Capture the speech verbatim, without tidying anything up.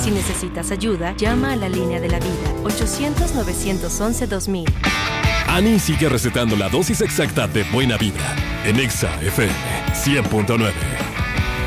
Si necesitas ayuda, llama a la línea de la vida, ochocientos, novecientos once, dos mil. Ani sigue recetando la dosis exacta de buena vibra, en Exa F M cien punto nueve.